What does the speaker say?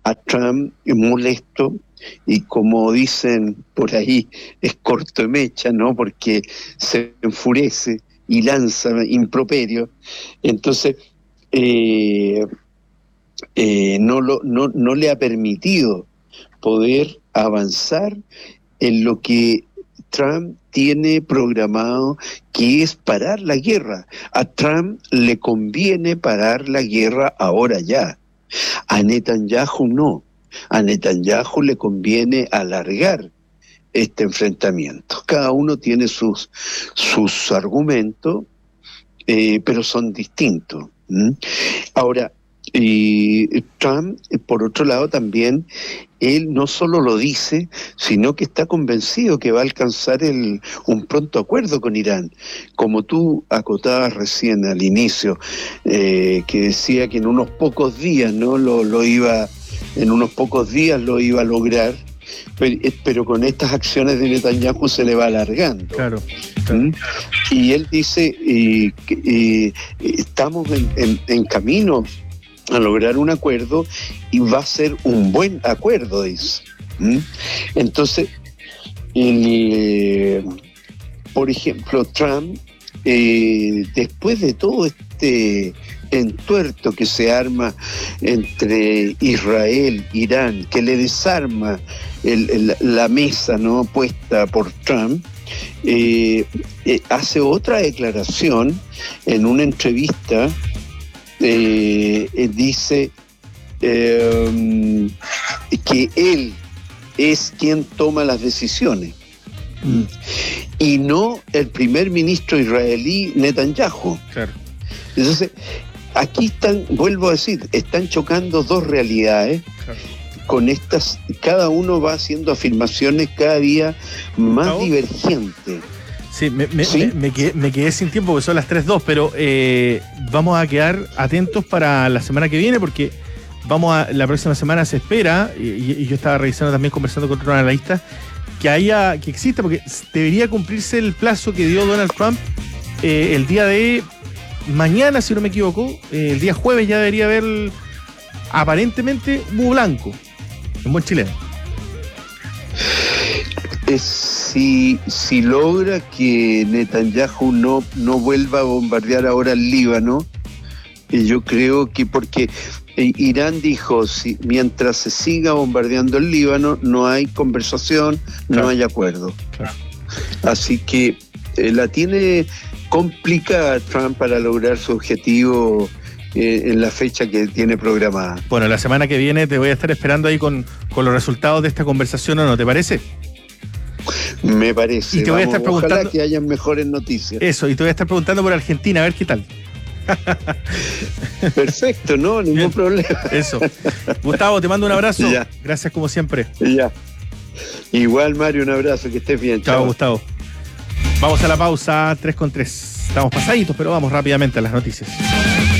a Trump molesto y, como dicen por ahí, es corto de mecha, ¿no? Porque se enfurece y lanza improperios. Entonces, no le ha permitido poder avanzar en lo que Trump tiene programado, que es parar la guerra. A Trump le conviene parar la guerra ahora ya. A Netanyahu no. A Netanyahu le conviene alargar este enfrentamiento. Cada uno tiene sus argumentos, pero son distintos. Ahora, Trump, por otro lado, también, él no solo lo dice, sino que está convencido que va a alcanzar un pronto acuerdo con Irán. Como tú acotabas recién al inicio, que decía que en unos pocos días, ¿no? En unos pocos días lo iba a lograr, pero con estas acciones de Netanyahu se le va alargando. Claro. Y él dice que estamos en camino a lograr un acuerdo, y va a ser un buen acuerdo, dice. Entonces, por ejemplo, Trump, después de todo este entuerto que se arma entre Israel, Irán, que le desarma la mesa, ¿no?, puesta por Trump, hace otra declaración en una entrevista. Dice que él es quien toma las decisiones y no el primer ministro israelí Netanyahu. Claro. Entonces, aquí vuelvo a decir, están chocando dos realidades. Claro. Con estas, cada uno va haciendo afirmaciones cada día más divergentes. Sí, me quedé sin tiempo porque son las 3:02, pero vamos a quedar atentos para la semana que viene, porque la próxima semana se espera, y yo estaba revisando también, conversando con otros analistas, que exista, porque debería cumplirse el plazo que dio Donald Trump el día de mañana, si no me equivoco. El día jueves ya debería haber aparentemente humo blanco, en buen chileno. Si logra que Netanyahu no vuelva a bombardear ahora el Líbano, yo creo que, porque Irán dijo, mientras se siga bombardeando el Líbano, no hay conversación, claro, no hay acuerdo. Claro. Así que la tiene complicada Trump para lograr su objetivo en la fecha que tiene programada. Bueno, la semana que viene te voy a estar esperando ahí con los resultados de esta conversación, ¿o no te parece? Me parece. Y te voy a estar preguntando, ojalá que hayan mejores noticias. Eso, y te voy a estar preguntando por Argentina, a ver qué tal. Perfecto, no, ningún problema. Eso. Gustavo, te mando un abrazo. Ya. Gracias como siempre. Ya. Igual, Mario, un abrazo, que estés bien. Chao, Gustavo. Vamos a la pausa, 3:03. Estamos pasaditos, pero vamos rápidamente a las noticias.